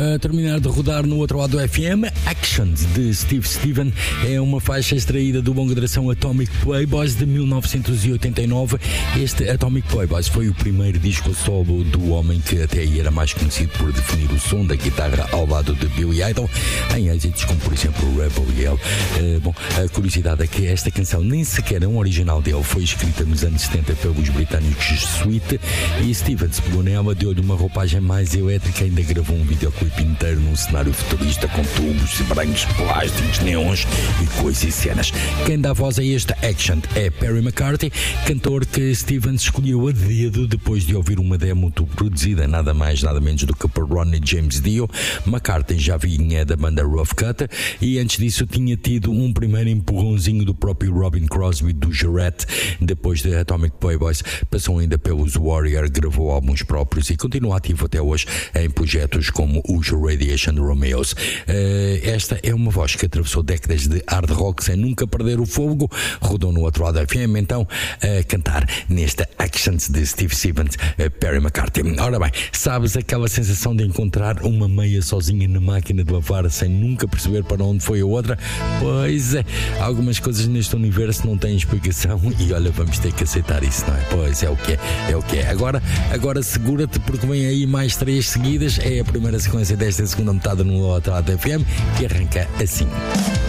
A terminar de rodar no outro lado do FM, Actions, de Steve Steven, é uma faixa extraída do longa duração Atomic Playboys de 1989. Este Atomic Playboys foi o primeiro disco solo do homem que até aí era mais conhecido por definir o som da guitarra ao lado de Billy Idol, em êxitos como, por exemplo, Rebel Yell. A curiosidade é que esta canção nem sequer é um original dele, foi escrita nos anos 70 pelos britânicos Sweet, e Stevens pegou nela, deu-lhe uma roupagem mais elétrica, ainda gravou um videoclipe inteiro num cenário futurista com tubos, brancos, plásticos, neons e coisas e cenas. Quem dá voz a este Action é Perry McCarthy, cantor que Stevens escolheu a dedo depois de ouvir uma demo produzida nada mais nada menos do que por Ronnie James Dio. McCarthy já vinha da banda Rough Cut e antes disso tinha tido um primeiro empurrãozinho do próprio Robin Crosby do Jarrett. Depois de Atomic Playboys passou ainda pelos Warrior, gravou álbuns próprios e continua ativo até hoje em projetos como os Radiation Romeos. Esta é uma voz que atravessou décadas de hard rock sem nunca perder o fogo, rodou no outro lado da FM, então a cantar nesta Actions de Steve Stevens, Perry McCarthy. Ora bem, sabes aquela sensação de encontrar uma meia sozinha na máquina de lavar sem nunca perceber para onde foi a outra? Pois é, algumas coisas neste universo não têm explicação e olha, vamos ter que aceitar isso, não é? Pois é o que é. Agora segura-te porque vem aí mais 3 seguidas, é a primeira sequência desta segunda metade no outro lado da FM que arranca assim.